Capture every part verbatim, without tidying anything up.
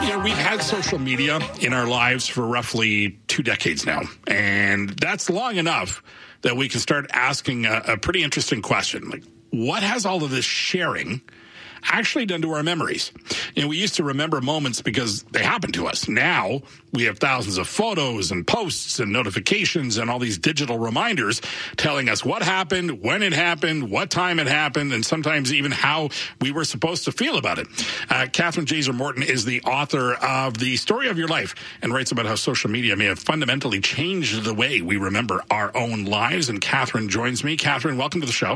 You know, we've had social media in our lives for roughly two decades now, and that's long enough that we can start asking a, a pretty interesting question. Like, what has all of this sharing actually done to our memories? You know, we used to remember moments because they happened to us. Now we have thousands of photos and posts and notifications and all these digital reminders telling us what happened, when it happened, what time it happened, and sometimes even how we were supposed to feel about it. Uh, Catherine Jaser Morton is the author of The Story of Your Life and writes about how social media may have fundamentally changed the way we remember our own lives. And Catherine joins me. Catherine, welcome to the show.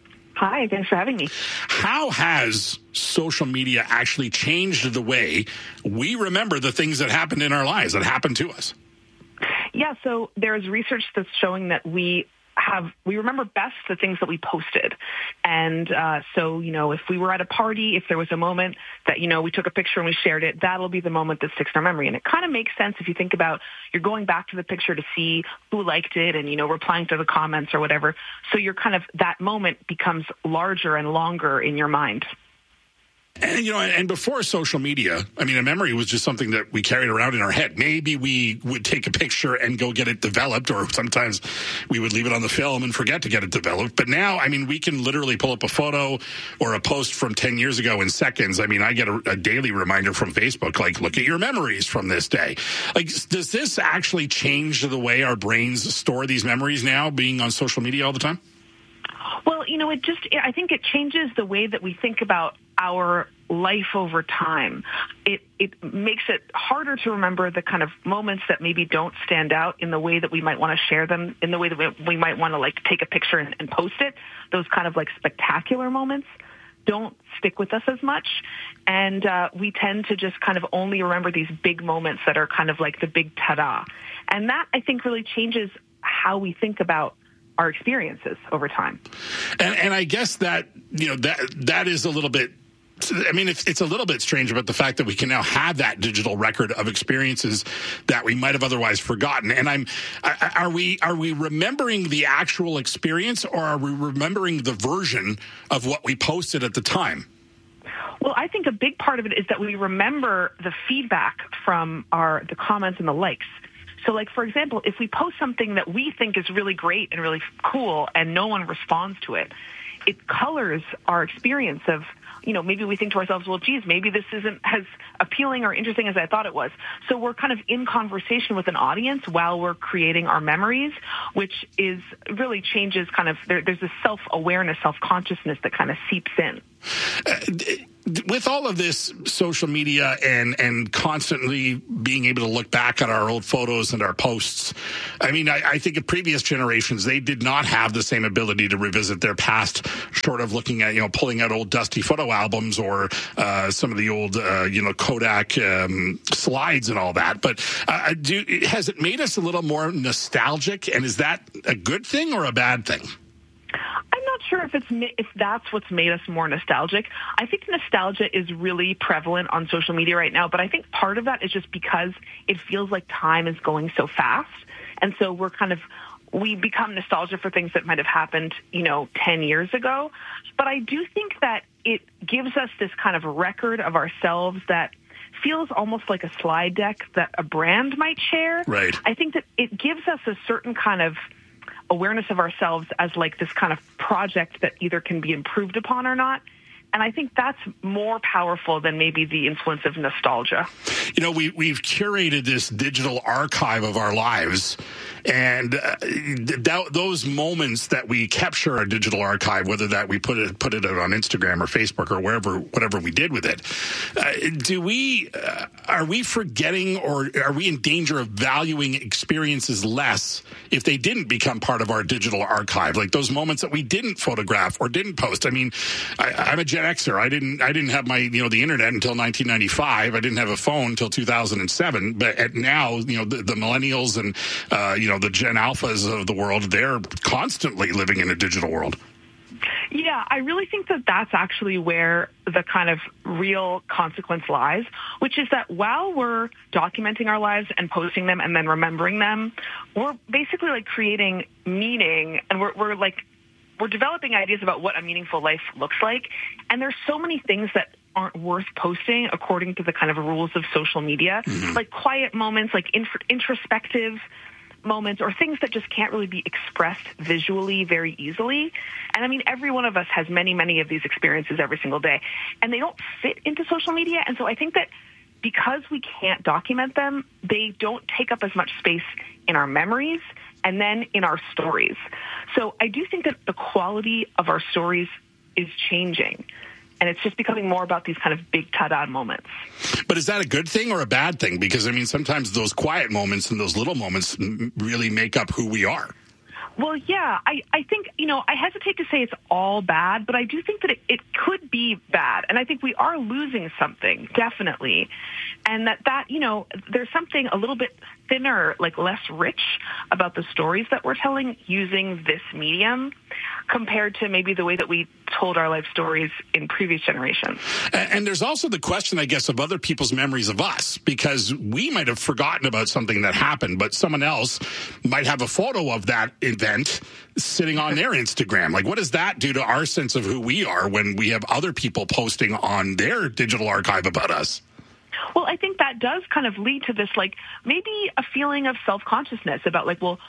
Hi, thanks for having me. How has social media actually changed the way we remember the things that happened in our lives, that happened to us? Yeah, so there's research that's showing that we have, we remember best the things that we posted. And uh, so, you know, if we were at a party, if there was a moment that, you know, we took a picture and we shared it, that'll be the moment that sticks in our memory. And it kind of makes sense if you think about, you're going back to the picture to see who liked it and, you know, replying to the comments or whatever. So you're kind of, that moment becomes larger and longer in your mind. And, you know, and before social media, I mean, a memory was just something that we carried around in our head. Maybe we would take a picture and go get it developed, or sometimes we would leave it on the film and forget to get it developed. But now, I mean, we can literally pull up a photo or a post from ten years ago in seconds. I mean, I get a, a daily reminder from Facebook, like, look at your memories from this day. Like, does this actually change the way our brains store these memories now, being on social media all the time? Well, you know, it just, I think it changes the way that we think about our life over time. It it makes it harder to remember the kind of moments that maybe don't stand out in the way that we might want to share them, in the way that we, we might want to, like, take a picture and, and post it. Those kind of, like, spectacular moments don't stick with us as much. And uh, we tend to just kind of only remember these big moments that are kind of like the big ta-da. And that, I think, really changes how we think about our experiences over time. And, and I guess that, you know, that that is a little bit, I mean, it's, it's a little bit strange about the fact that we can now have that digital record of experiences that we might have otherwise forgotten. And I'm, are we, are we remembering the actual experience, or are we remembering the version of what we posted at the time? Well, I think a big part of it is that we remember the feedback from our, the comments and the likes. So, like, for example, if we post something that we think is really great and really cool and no one responds to it, it colors our experience of, you know, maybe we think to ourselves, well, geez, maybe this isn't as appealing or interesting as I thought it was. So we're kind of in conversation with an audience while we're creating our memories, which is really changes kind of, there, there's this self-awareness, self-consciousness that kind of seeps in. Uh, with all of this social media and, and constantly being able to look back at our old photos and our posts, I mean, I, I think in previous generations, they did not have the same ability to revisit their past, short of looking at, you know, pulling out old dusty photo albums or uh, some of the old, uh, you know, Kodak um, slides and all that. But uh, do, has it made us a little more nostalgic? And is that a good thing or a bad thing? I'm not sure if it's if that's what's made us more nostalgic. I think nostalgia is really prevalent on social media right now, but I think part of that is just because it feels like time is going so fast, and so we're kind of we become nostalgic for things that might have happened, you know, ten years ago. But I do think that it gives us this kind of record of ourselves that feels almost like a slide deck that a brand might share. Right. I think that it gives us a certain kind of awareness of ourselves as like this kind of project that either can be improved upon or not. And I think that's more powerful than maybe the influence of nostalgia. You know, we, we've curated this digital archive of our lives. And uh, th- those moments that we capture our digital archive, whether that we put it put it out on Instagram or Facebook or wherever, whatever we did with it, uh, do we uh, are we forgetting, or are we in danger of valuing experiences less if they didn't become part of our digital archive? Like those moments that we didn't photograph or didn't post. I mean, I, I'm a Gen Xer. I didn't I didn't have my you know the internet until nineteen ninety-five. I didn't have a phone until two thousand seven. But at now, you know, the, the millennials and uh, you know. the Gen Alphas of the world, they're constantly living in a digital world. Yeah, I really think that that's actually where the kind of real consequence lies, which is that while we're documenting our lives and posting them and then remembering them, we're basically like creating meaning, and we're, we're like, we're developing ideas about what a meaningful life looks like. And there's so many things that aren't worth posting according to the kind of rules of social media, mm-hmm. like quiet moments, like in- introspective moments, or things that just can't really be expressed visually very easily. And I mean, every one of us has many, many of these experiences every single day, and they don't fit into social media. And so I think that because we can't document them, they don't take up as much space in our memories and then in our stories. So I do think that the quality of our stories is changing. And it's just becoming more about these kind of big ta-da moments. But is that a good thing or a bad thing? Because, I mean, sometimes those quiet moments and those little moments really make up who we are. Well, yeah, I, I think, you know, I hesitate to say it's all bad, but I do think that it, it could be bad. And I think we are losing something, definitely. And that, that, you know, there's something a little bit thinner, like less rich about the stories that we're telling using this medium compared to maybe the way that we told our life stories in previous generations. And, and there's also the question, I guess, of other people's memories of us, because we might have forgotten about something that happened, but someone else might have a photo of that event sitting on their Instagram. Like, what does that do to our sense of who we are when we have other people posting on their digital archive about us? Well, I think that does kind of lead to this, like, maybe a feeling of self-consciousness about, like, well,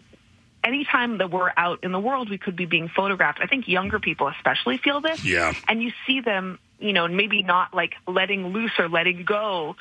anytime that we're out in the world, we could be being photographed. I think younger people especially feel this. Yeah. And you see them, you know, maybe not, like, letting loose or letting go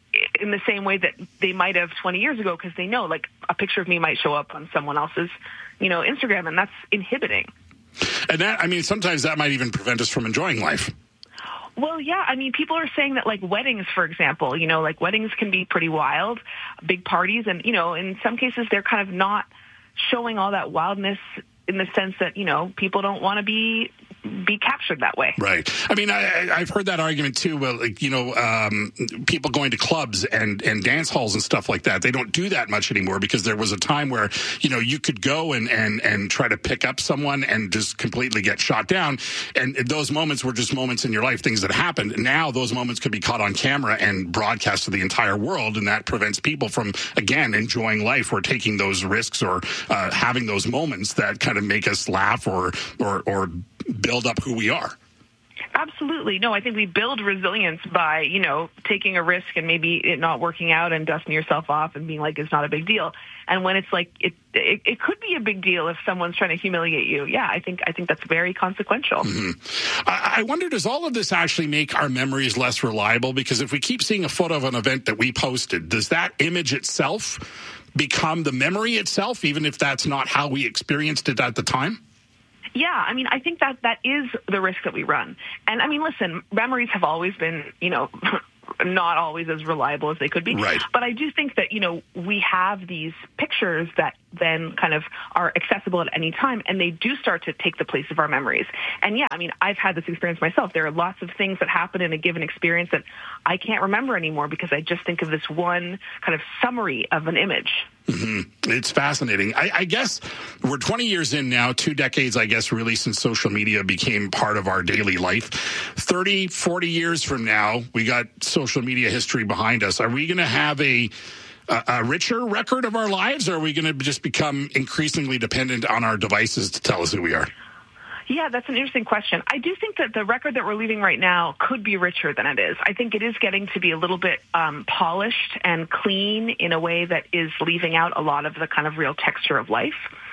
in the same way that they might have twenty years ago, because they know, like, a picture of me might show up on someone else's, you know, Instagram, and that's inhibiting. And that, I mean, sometimes that might even prevent us from enjoying life. Well, yeah. I mean, people are saying that, like, weddings, for example, you know, like, weddings can be pretty wild, big parties. And, you know, in some cases, they're kind of not showing all that wildness in the sense that, you know, people don't want to be be captured that way. Right. I mean, I, I've heard that argument too. Well, like, you know, um, people going to clubs and, and dance halls and stuff like that. They don't do that much anymore because there was a time where, you know, you could go and, and, and try to pick up someone and just completely get shot down. And those moments were just moments in your life, things that happened. Now those moments could be caught on camera and broadcast to the entire world. And that prevents people from, again, enjoying life or taking those risks or uh, having those moments that kind of make us laugh or, or, or build up who we are. Absolutely. No, I think we build resilience by, you know, taking a risk and maybe it not working out and dusting yourself off and being like, it's not a big deal. And when it's like, it, it, it could be a big deal if someone's trying to humiliate you. Yeah, I think, I think that's very consequential. Mm-hmm. I, I wonder, does all of this actually make our memories less reliable? Because if we keep seeing a photo of an event that we posted, does that image itself become the memory itself, even if that's not how we experienced it at the time? Yeah, I mean, I think that that is the risk that we run. And I mean, listen, memories have always been, you know, not always as reliable as they could be. Right. But I do think that, you know, we have these pictures that then kind of are accessible at any time, and they do start to take the place of our memories. And yeah, I mean, I've had this experience myself. There are lots of things that happen in a given experience that I can't remember anymore because I just think of this one kind of summary of an image. Mm-hmm. It's fascinating. I, I guess we're twenty years in now, two decades, I guess, really, since social media became part of our daily life. thirty, forty years from now, we got social media history behind us. Are we going to have a, a, a richer record of our lives, or are we going to just become increasingly dependent on our devices to tell us who we are? Yeah, that's an interesting question. I do think that the record that we're leaving right now could be richer than it is. I think it is getting to be a little bit um, polished and clean in a way that is leaving out a lot of the kind of real texture of life.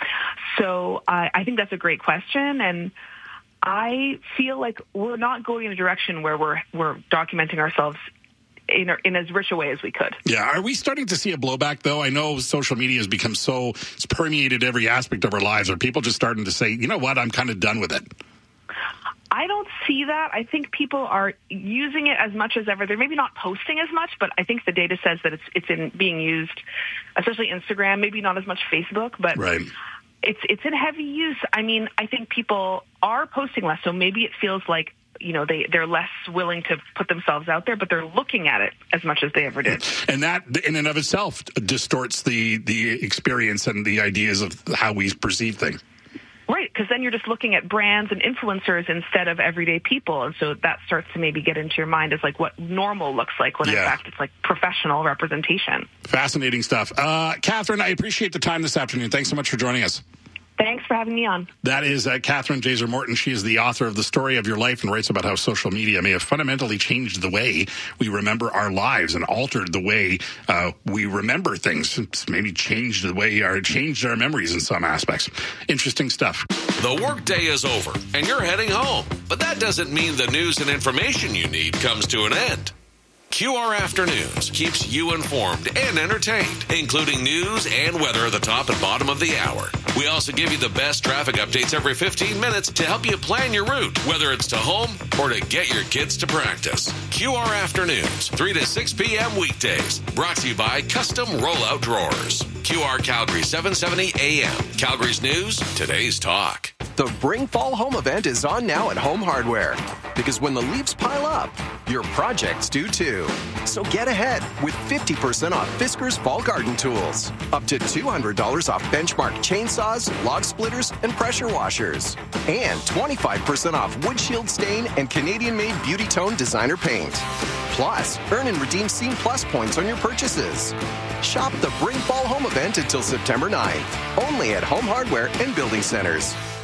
So uh, I think that's a great question, and I feel like we're not going in a direction where we're we're documenting ourselves in, a, in as rich a way as we could. Yeah. Are we starting to see a blowback, though? I know social media has become so, it's permeated every aspect of our lives. Are people just starting to say, you know what, I'm kind of done with it? I don't see that. I think people are using it as much as ever. They're maybe not posting as much, but I think the data says that it's it's in being used, especially Instagram, maybe not as much Facebook, but right. it's it's in heavy use. I mean, I think people are posting less, so maybe it feels like, you know, they, they're less willing to put themselves out there, but they're looking at it as much as they ever did. And that, in and of itself, distorts the, the experience and the ideas of how we perceive things. Right, because then you're just looking at brands and influencers instead of everyday people. And so that starts to maybe get into your mind as like what normal looks like when, yeah. in fact, it's like professional representation. Fascinating stuff. Uh, Catherine, I appreciate the time this afternoon. Thanks so much for joining us. Thanks for having me on. That is uh, Catherine Jaser Morton. She is the author of The Story of Your Life and writes about how social media may have fundamentally changed the way we remember our lives and altered the way uh, we remember things. It's maybe changed the way our changed our memories in some aspects. Interesting stuff. The workday is over and you're heading home, but that doesn't mean the news and information you need comes to an end. Q R Afternoons keeps you informed and entertained, including news and weather at the top and bottom of the hour. We also give you the best traffic updates every fifteen minutes to help you plan your route, whether it's to home or to get your kids to practice. Q R Afternoons, three to six p.m. weekdays. Brought to you by Custom Rollout Drawers. Q R Calgary, seven seventy A M. Calgary's News, today's talk. The Bring Fall Home event is on now at Home Hardware. Because when the leaves pile up, your projects do too. So get ahead with fifty percent off Fiskars Fall Garden Tools. Up to two hundred dollars off Benchmark chainsaws, log splitters, and pressure washers. And twenty-five percent off Wood Shield Stain and Canadian-made Beauty Tone designer paint. Plus, earn and redeem Scene Plus points on your purchases. Shop the Bring Fall Home event until September ninth. Only at Home Hardware and Building Centers.